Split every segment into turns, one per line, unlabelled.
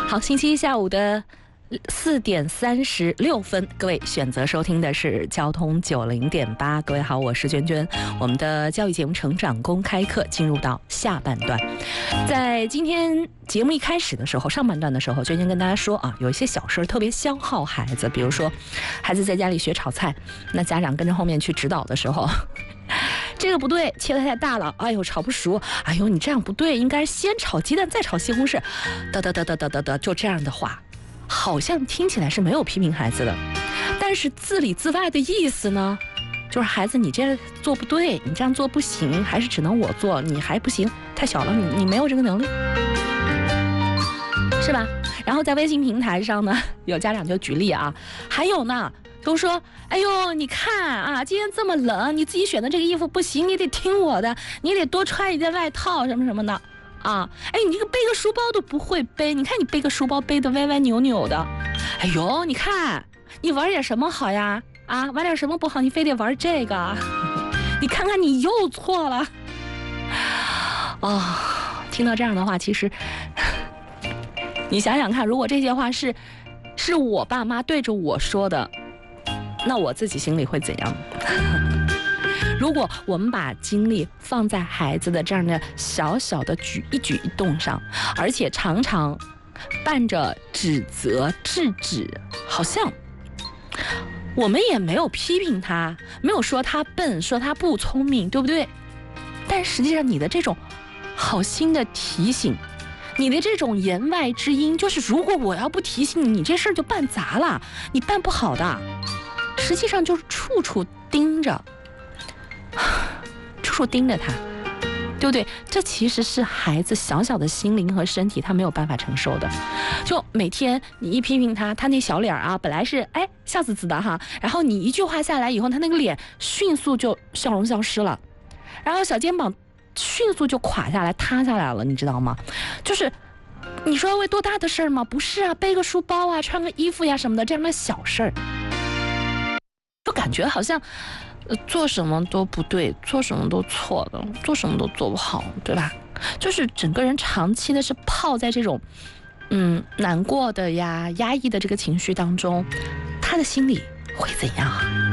好，星期一下午的4点36分，各位选择收听的是交通90.8。各位好，我是娟娟。我们的教育节目《成长公开课》进入到下半段。在今天节目一开始的时候，上半段的时候，娟娟跟大家说啊，有一些小事特别消耗孩子，比如说孩子在家里学炒菜，那家长跟着后面去指导的时候。这个不对，切得太大了，哎呦炒不熟，哎呦你这样不对，应该先炒鸡蛋再炒西红柿，就这样的话，好像听起来是没有批评孩子的，但是字里字外的意思呢，就是孩子你这做不对，你这样做不行，还是只能我做，你还不行，太小了，你没有这个能力，是吧？然后在微信平台上呢，有家长就举例啊，还有呢。都说，哎呦，你看啊，今天这么冷，你自己选的这个衣服不行，你得听我的，你得多穿一件外套什么什么的，啊，哎，你这个背个书包都不会背，你看你背个书包背得歪歪扭扭的，哎呦，你看你玩点什么好呀？啊，玩点什么不好？你非得玩这个，你看看你又错了，哦，听到这样的话，其实你想想看，如果这些话是我爸妈对着我说的。那我自己心里会怎样？如果我们把精力放在孩子的这样的小小的一举一动上，而且常常伴着指责、制止，好像我们也没有批评他，没有说他笨，说他不聪明，对不对？但实际上你的这种好心的提醒，你的这种言外之音，就是如果我要不提醒你，你这事儿就办砸了，你办不好的。实际上就是处处盯着他，对不对？这其实是孩子小小的心灵和身体他没有办法承受的。就每天你一批评他，他那小脸啊，本来是笑滋滋的哈，然后你一句话下来以后，他那个脸迅速就笑容消失了，然后小肩膀迅速就垮下来塌下来了，你知道吗？就是你说为多大的事儿吗？不是啊，背个书包啊，穿个衣服呀什么的，这样的小事儿。就感觉好像做什么都不对，做什么都错的，做什么都做不好，对吧？就是整个人长期的是泡在这种难过的呀、压抑的这个情绪当中，他的心里会怎样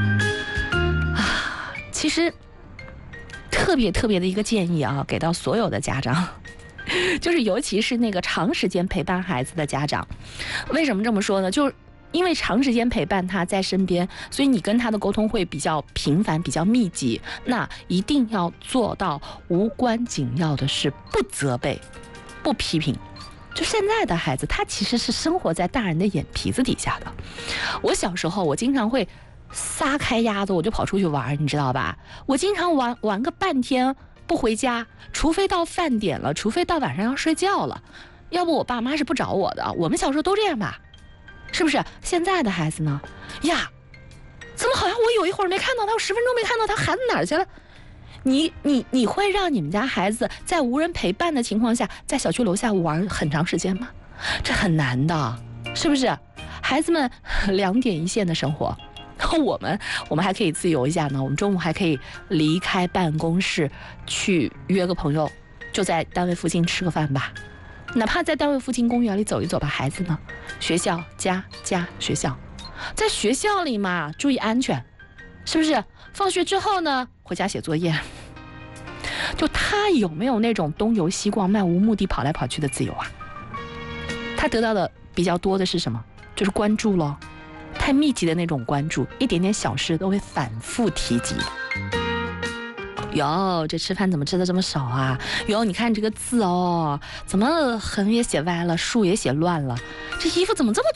啊？其实特别的一个建议啊，给到所有的家长，就是尤其是那个长时间陪伴孩子的家长。为什么这么说呢？就是因为长时间陪伴他在身边，所以你跟他的沟通会比较频繁、比较密集。那一定要做到无关紧要的事不责备、不批评。就现在的孩子，他其实是生活在大人的眼皮子底下的。我小时候，我经常会撒开鸭子，我就跑出去玩，你知道吧？我经常玩个半天不回家，除非到饭点了，除非到晚上要睡觉了，要不我爸妈是不找我的。我们小时候都这样吧。是不是现在的孩子呢？呀，怎么好像我有一会儿没看到他，我10分钟没看到他，孩子哪儿去了？你会让你们家孩子在无人陪伴的情况下，在小区楼下玩很长时间吗？这很难的，是不是？孩子们2点一线的生活，我们还可以自由一下呢。我们中午还可以离开办公室去约个朋友，就在单位附近吃个饭吧。哪怕在单位附近公园里走一走吧，孩子呢？学校家学校，在学校里嘛，注意安全，是不是？放学之后呢，回家写作业。就他有没有那种东游西逛、漫无目的跑来跑去的自由啊？他得到的比较多的是什么？就是关注咯，太密集的那种关注，一点点小事都会反复提及。哟，这吃饭怎么吃的这么少啊？哟，你看这个字哦，怎么横也写歪了，竖也写乱了？这衣服怎么这么